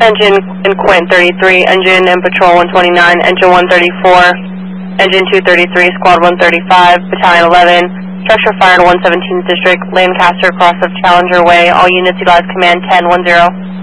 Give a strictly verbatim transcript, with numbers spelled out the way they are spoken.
Engine in Quint thirty-three, engine in Patrol one twenty-nine, engine one thirty-four, engine two thirty-three, squad one thirty-five, battalion eleven, structure fire in one seventeenth district, Lancaster, cross of Challenger Way, all units utilize command ten one zero.